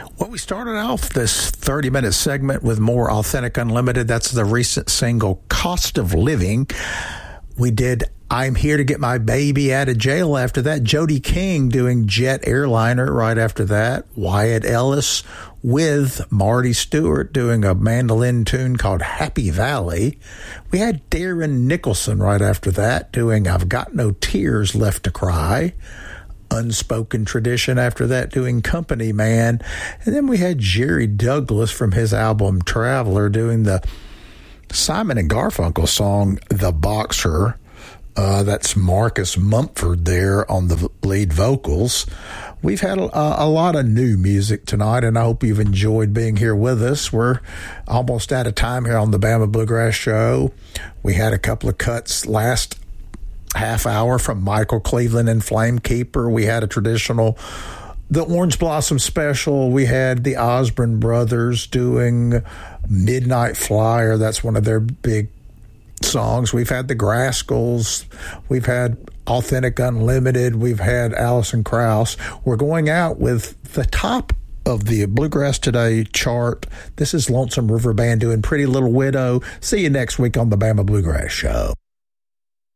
Well, we started off this 30-minute segment with more Authentic Unlimited. That's the recent single, Cost of Living. We did I'm Here to Get My Baby Out of Jail after that. Jody King doing Jet Airliner right after that. Wyatt Ellis with Marty Stewart doing a mandolin tune called Happy Valley. We had Darren Nicholson right after that doing I've Got No Tears Left to Cry. Unspoken Tradition after that doing Company Man. And then we had Jerry Douglas from his album Traveler doing the Simon and Garfunkel song The Boxer. That's Marcus Mumford there on the lead vocals. We've had a lot of new music tonight, and I hope you've enjoyed being here with us. We're almost out of time here on the Bama Bluegrass Show. We had a couple of cuts last half hour from Michael Cleveland and Flamekeeper. We had a traditional, the Orange Blossom Special. We had the Osborne Brothers doing Midnight Flyer. That's one of their big songs. We've had the Grascals. We've had Authentic Unlimited. We've had Alison Krauss. We're going out with the top of the Bluegrass Today chart. This is Lonesome River Band doing Pretty Little Widow. See you next week on the Bama Bluegrass Show.